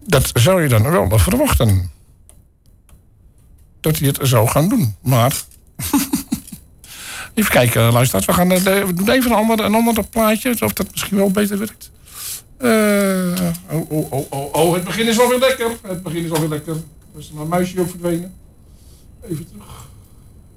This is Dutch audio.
Dat zou je dan wel verwachten. Dat hij het zou gaan doen. Maar... Even kijken, luisteraars. We doen even een ander plaatje. Of dat misschien wel beter werkt. Het begin is alweer lekker. Dus is mijn muisje ook verdwenen. Even terug.